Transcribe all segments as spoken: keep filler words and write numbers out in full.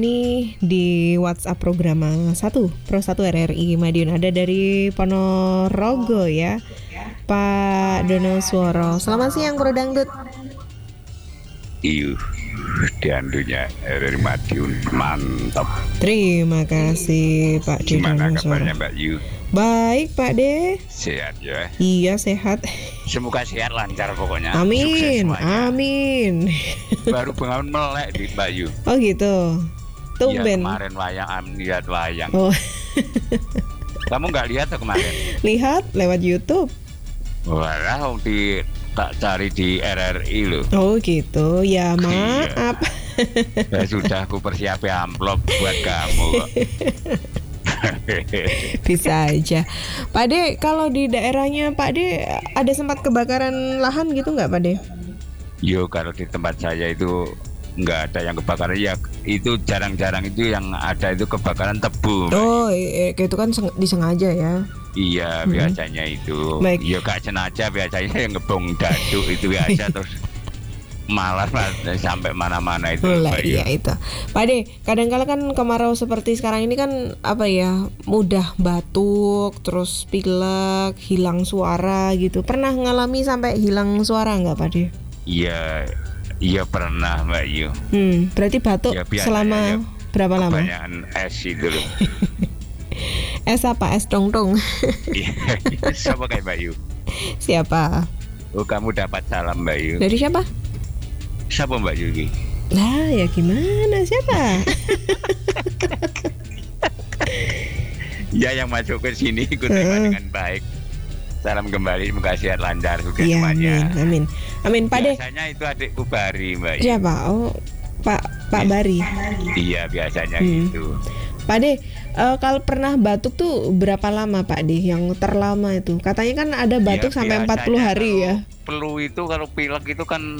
Ini di WhatsApp program satu Pro satu R R I Madiun, ada dari Ponorogo ya, Pak Dono Suworo. Selamat siang Bro Dangdut. Iya, diandunya R R I Madiun, mantap. Terima kasih Pak Dono Suworo. Gimana kabarnya Mbak Yu? Baik Pak De. Sehat ya? Iya sehat. Semoga sehat lancar pokoknya. Amin, amin. Baru bangun melek di Mbak Yu. Oh gitu. Tumben. Ya, kemarin wayang, am lihat wayang. Oh. Kamu nggak lihat atau kemarin? Lihat lewat YouTube. Walah, di tak cari di R R I loh. Oh gitu, ya maaf. Ya sudah, aku persiapin amplop buat kamu kok. Bisa aja. Pak De, kalau di daerahnya Pak De ada sempat kebakaran lahan gitu nggak Pak De? Yo, kalau di tempat saya itu nggak ada yang kebakaran, ya itu jarang-jarang itu yang ada itu kebakaran tebu. Oh, eh, itu kan seng- disengaja ya? Iya, hmm. biasanya itu. Baik. Ya gak sengaja, biasanya yang ngebong daduk itu biasa terus malah sampai mana-mana itu. Lah, iya itu. Pak De, kadang-kala kan kemarau seperti sekarang ini kan apa ya, mudah batuk, terus pilek, hilang suara gitu. Pernah ngalami sampai hilang suara nggak Pak De? Iya. Iya pernah Mbak Yu. Hmm, berarti batuk ya, selama ya, berapa lama? Kebanyakan es itu loh. Es apa? Es dong-dong. Siapa kayak Mbak Yu? Siapa? Oh, kamu dapat salam Mbak Yu. Dari siapa? Siapa Mbak Yu? Nah, ya gimana? Siapa? Ya, yang masuk ke sini ikut uh. dengan baik. Salam kembali, semoga sehat lancar juga ya, semuanya. Amin, amin. Pak De. Biasanya itu adikku Bari, Mbak. Siapa? Oh, Pak Pak Bari. Iya, biasanya hmm. gitu. Pak De, uh, kalau pernah batuk tuh berapa lama Pak De? Yang terlama itu? Katanya kan ada batuk ya, sampai empat puluh hari ya. Flu itu kalau pilek itu kan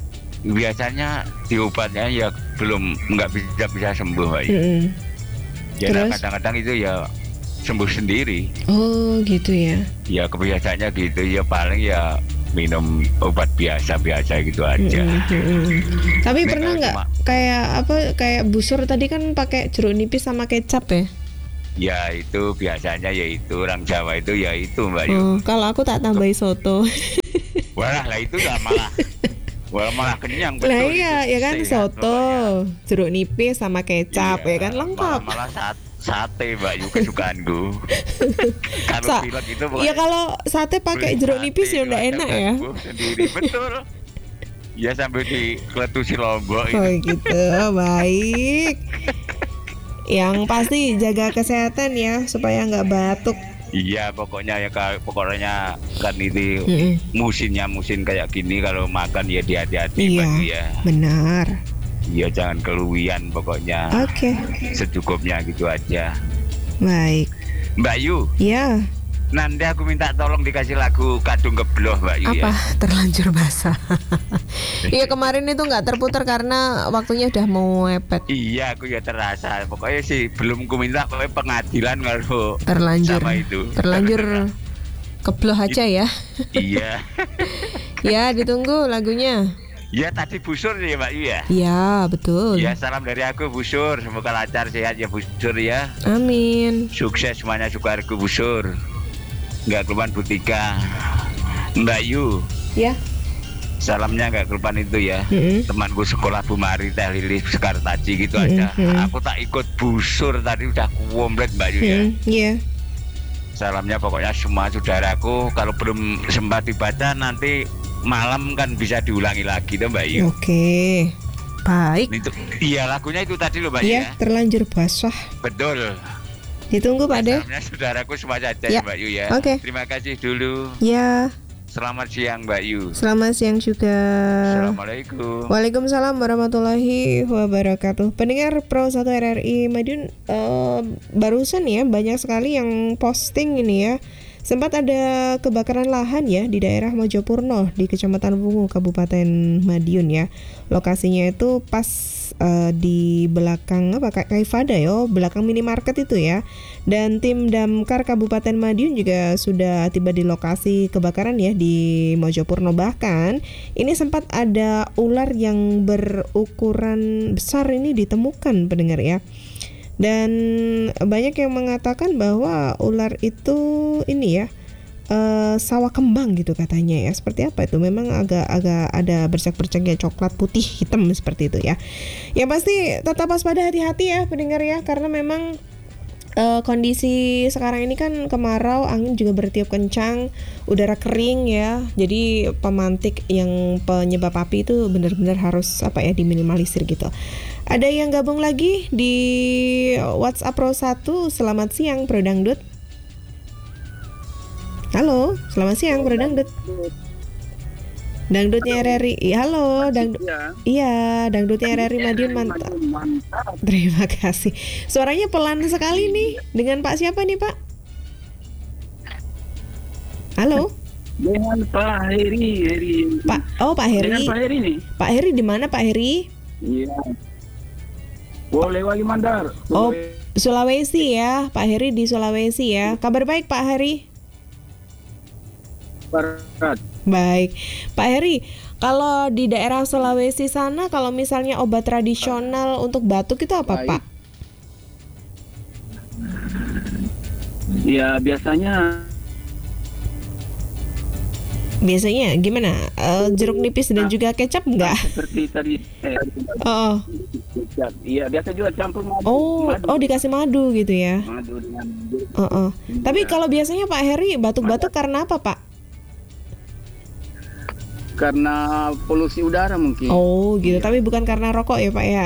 biasanya diobatnya ya belum nggak bisa bisa sembuh, Mbak. Hmm. Ya, kadang-kadang itu ya sembuh sendiri. Oh gitu ya. Ya kebiasaannya gitu ya, paling ya minum obat biasa-biasa gitu aja. Mm, mm, mm. Tapi Nek, pernah nggak cuma... kayak apa kayak busur tadi kan pakai jeruk nipis sama kecap ya? Ya itu biasanya ya itu orang Jawa itu ya itu Mbak Yu. Oh, kalau aku tak tambahi soto. Walah lah itu lah malah Wah malah kenyang betul. Lah iya ya kan soto, pokoknya. Jeruk nipis sama kecap iya, ya kan lengkap. Malah, malah saat sate Mbak Yu kesukaanku. Kalau Sa- pilek itu ya kalau sate pakai jeruk nipis ya udah enak ya. Sendiri betul. Ya sambil dikeletusi lombok. Oh gitu, baik. Yang pasti jaga kesehatan ya supaya nggak batuk. Iya pokoknya ya pokoknya kan itu mm-hmm. musimnya musim kayak gini, kalau makan ya hati-hati iya, ya. Benar. Ya jangan keluwian pokoknya. Oke. Okay. Secukupnya gitu aja. Baik. Mbak Yu. Ya. Nanti aku minta tolong dikasih lagu Kadung Gebloh Mbak Yu. Apa? Ya. Terlanjur basah. Iya kemarin itu nggak terputar karena waktunya udah mau mepet. Iya aku ya terasa. Pokoknya sih belum ku minta pokoknya pengadilan kalau terlanjur. Sama itu. Terlanjur kebloh aja ya. Iya. Ya ditunggu lagunya. Ya tadi Busur ya Mbak Yu ya. Iya betul. Ya salam dari aku Busur, semoga lancar sehat ya Busur ya. Amin. Sukses semuanya sukarku Busur. Nggak kelupaan Butika. Mbak Yu. Ya. Salamnya nggak kelupaan itu ya. Mm-hmm. Temanku sekolah Bu Mari Teh Lilis Sekartaji gitu aja. Mm-hmm. Aku tak ikut Busur tadi udah komplit Mbak Yu ya. Mm-hmm. Yeah. Salamnya pokoknya semua saudaraku, kalau belum sempat dibaca nanti malam kan bisa diulangi lagi tuh Mbak Yu. Oke, baik. Itu, iya lagunya itu tadi loh Mbak Yu ya. Iya, terlanjur basah. Betul. Ditunggu Pak De. Salamnya saudaraku semua saja ya. Mbak Yu ya. Oke. Okay. Terima kasih dulu. Ya. Selamat siang Mbak Yu. Selamat siang juga. Assalamualaikum. Waalaikumsalam warahmatullahi wabarakatuh. Pendengar Pro satu R R I Madiun, uh, barusan ya banyak sekali yang posting ini ya. Sempat ada kebakaran lahan ya di daerah Mojopurno di Kecamatan Wungu, Kabupaten Madiun ya. Lokasinya itu pas uh, di belakang apa Kak Kaifada ya, belakang minimarket itu ya. Dan tim Damkar Kabupaten Madiun juga sudah tiba di lokasi kebakaran ya di Mojopurno. Bahkan ini sempat ada ular yang berukuran besar ini ditemukan pendengar ya. Dan banyak yang mengatakan bahwa ular itu ini ya Uh, sawah kembang gitu katanya ya. Seperti apa itu? Memang agak-agak ada bercak-bercaknya coklat putih hitam seperti itu ya. Yang pasti tetap waspada, hati-hati ya pendengar ya, karena memang uh, kondisi sekarang ini kan kemarau, angin juga bertiup kencang, udara kering ya. Jadi pemantik yang penyebab api itu benar-benar harus apa ya diminimalisir gitu. Ada yang gabung lagi di WhatsApp Pro satu. Selamat siang Bro Dangdut. Halo, selamat siang Bro Dangdut. Dangdutnya R R I. Halo, dangdut. Iya, dangdutnya R R I Madiun mantap. Terima kasih. Suaranya pelan sekali nih. Dengan Pak siapa nih, Pak? Halo? Dengan Pak Heri, Heri. Pak, oh Pak Heri. Dengan Pak Heri nih. Pak Heri di mana Pak Heri? Iya. Boleh Wali Mandar. Oh, Sulawesi ya. Pak Heri di Sulawesi ya. Kabar baik Pak Heri? Barat. Baik, Pak Heri, kalau di daerah Sulawesi sana, kalau misalnya obat tradisional untuk batuk itu apa, Baik. Pak? Ya biasanya. Biasanya gimana? Uh, jeruk nipis dan juga kecap enggak? Seperti tadi. Eh, Oh, Iya, biasa juga campur madu. oh, madu. oh dikasih madu gitu ya? Madu dengan. Oh, oh. Tapi kalau biasanya Pak Heri batuk-batuk karena apa, Pak? Karena polusi udara mungkin. Oh, gitu. Iya. Tapi bukan karena rokok ya, Pak ya?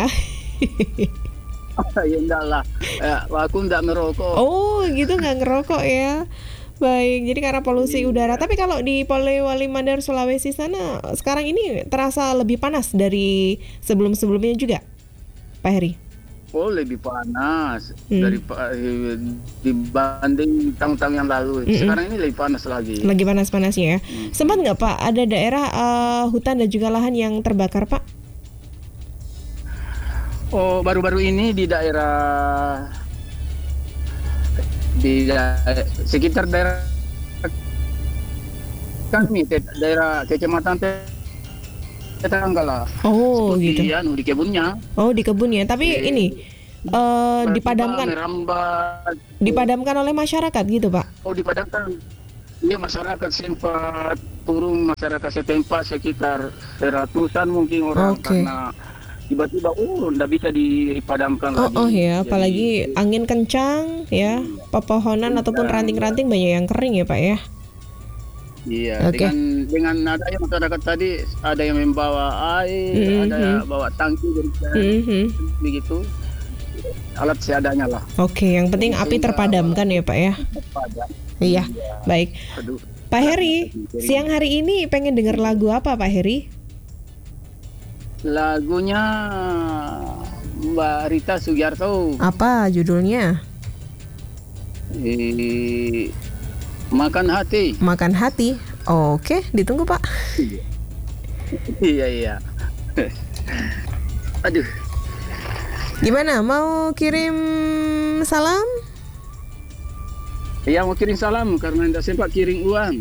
Ya enggak lah. Eh, aku enggak merokok. Oh, gitu, nggak ngerokok ya? Baik, jadi karena polusi Iya. udara. Tapi kalau di Polewali Mandar Sulawesi sana sekarang ini terasa lebih panas dari sebelum-sebelumnya juga, Pak Heri? Oh, lebih panas Hmm. dari eh, dibanding tahun-tahun yang lalu. Mm-mm. Sekarang ini lebih panas lagi. Lagi panas-panasnya ya. Hmm. Sempat nggak Pak ada daerah eh, hutan dan juga lahan yang terbakar, Pak? Oh, baru-baru ini di daerah di da- sekitar daerah kami, te- daerah kecamatan Tetanggala. Oh, Seperti gitu. anu, di kebunnya. Oh, di kebun ya. Tapi Eh, ini eh, dipadamkan Merambat. dipadamkan oleh masyarakat gitu, Pak? Oh, dipadamkan. Iya, masyarakat sempat turun, masyarakat setempat sekitar seratusan mungkin orang. Oke. Karena tiba-tiba oh nggak bisa dipadamkan Oh, lagi. oh ya, Jadi, apalagi angin kencang ya, pepohonan ataupun ranting-ranting banyak yang kering ya, Pak ya. Iya, Oke. dengan dengan adanya masyarakat tadi ada yang membawa air, Mhm. ada yang bawa tangki jadi Mhm. begitu. Alat seadanya lah. Oke, yang penting api terpadamkan ya, Pak ya. Padam. Iya, baik. Aduh. Pak Heri, siang hari ini pengen denger lagu apa, Pak Heri? Lagunya Mbak Rita Sugiarto. Apa judulnya? Eh, Makan Hati. Makan Hati. Oke, ditunggu, Pak. Iya iya. Aduh. Gimana? Mau kirim salam? Ya mau kirim salam karena tidak sempat kirim uang.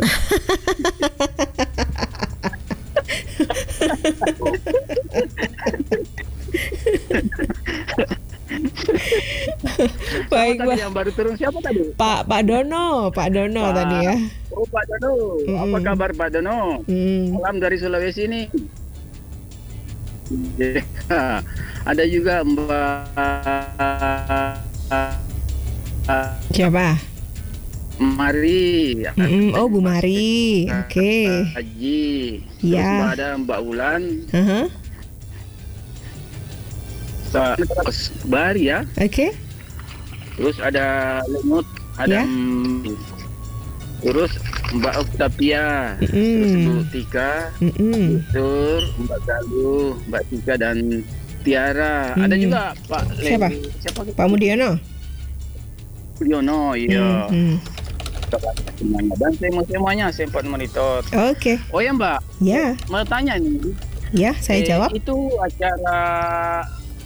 Baik, Siapa tadi Pak. yang baru turun siapa tadi? Pak Pak Dono, Pak Dono Pak- tadi ya. Oh Pak Dono, apa Mm-mm. kabar Pak Dono? Hmm. Salam dari Sulawesi ini. Ada juga Mbak Siapa? Mari. Mm-mm. Oh, Bu Mari. Oke. Haji. Iya. Terus Mbak ada Mbak Ulan. Aha. Sa- Terus Bari ya. Oke. Terus ada Lemut, ada Ya. mm, terus Mbak Octavia, terus Mm-mm. Bu Tika, Mm-mm. Tur, Mbak Galuh, Mbak Tika dan Tiara. Ada Hmm. juga Pak Lem- Siapa? Siapa? Pak Mudiono. Yono, iya. Hmm. Semuanya. Dan semua semuanya sempat monitor. Oke. Oh ya Mbak, Ya, mau tanya nih. ya, saya eh, jawab. Itu acara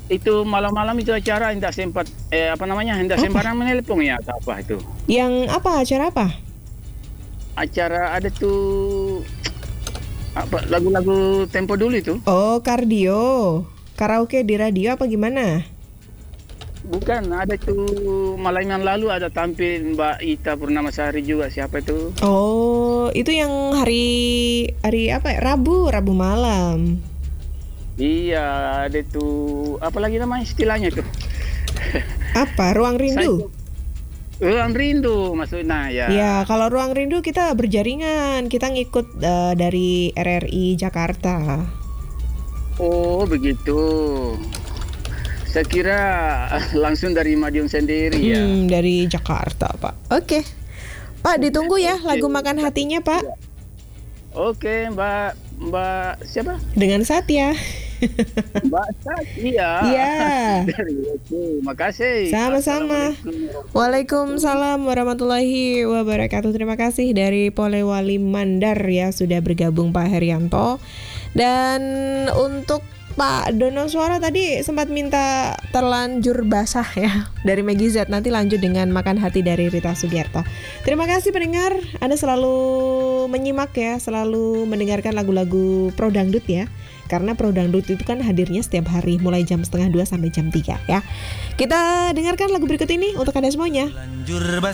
itu malam-malam itu acara hendak sempat eh apa namanya hendak Apa? sembarang menelpon ya atau apa itu? Yang apa? Acara apa? Acara ada tuh apa lagu-lagu tempo dulu itu? Oh, kardio. Karaoke di radio apa gimana? Bukan, ada tuh malam yang lalu ada tampil Mbak Ita Purnamasari juga, siapa itu? Oh, itu yang hari hari apa ya? Rabu, Rabu malam. Iya, ada tuh apa lagi namanya istilahnya tuh? Apa? Ruang Rindu? Ruang Rindu maksudnya ya. Ya, kalau Ruang Rindu kita berjaringan, kita ngikut eh, dari R R I Jakarta. Oh, begitu. Saya kira langsung dari Madiun sendiri ya. Hmm, dari Jakarta, Pak. Oke. Pak, ditunggu ya lagu Makan Hatinya, Pak. Oke, Mbak Mbak siapa? Dengan Satya. Mbak Satya. Iya. Oke, makasih. Sama-sama. Assalamualaikum. Waalaikumsalam warahmatullahi wabarakatuh. Terima kasih dari Polewali Mandar ya sudah bergabung Pak Herianto. Dan untuk Pak Dono Suara tadi sempat minta terlanjur basah ya dari Maggie Z. Nanti lanjut dengan Makan Hati dari Rita Sugiarto. Terima kasih pendengar, Anda selalu menyimak ya, selalu mendengarkan lagu-lagu pro dangdut ya. Karena pro dangdut itu kan hadirnya setiap hari mulai jam setengah dua sampai jam tiga ya. Kita dengarkan lagu berikut ini untuk Anda semuanya.